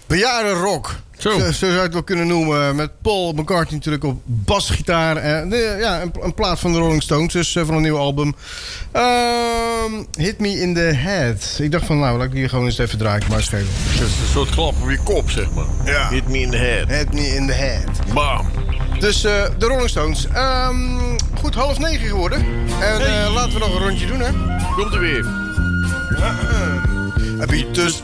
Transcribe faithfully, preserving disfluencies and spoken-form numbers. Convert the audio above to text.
bejaardenrock. Zo. Zo, zo zou je het wel kunnen noemen. Met Paul McCartney natuurlijk op basgitaar. Uh, de, ja, een, een plaat van de Rolling Stones, dus uh, van een nieuw album. Uh, Hit Me in the Head. Ik dacht van, nou, laat ik die gewoon eens even draaien. Maar schelen. Dat is een soort klap op je kop, zeg maar. Ja. Hit me in the head. Hit Me in the Head. Bam. Dus uh, de Rolling Stones. Um, goed, half negen geworden. En uh, Hey. laten we nog een rondje doen, hè. Komt er weer. A beat the